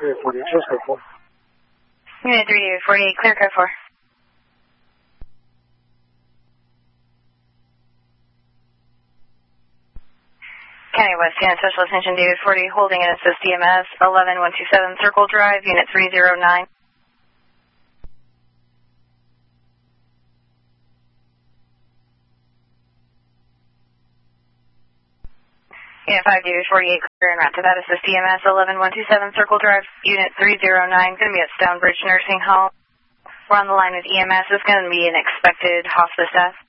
3848, just code 4. Unit 3848, clear code 4. County West Unit Special Attention David 40, holding and assist EMS 11127 Circle Drive, Unit 309. Unit 5 David 48, clear and route to that assist EMS 11127 Circle Drive, Unit 309, going to be at Stonebridge Nursing Home. We're on the line with EMS. It's going to be an expected hospice death.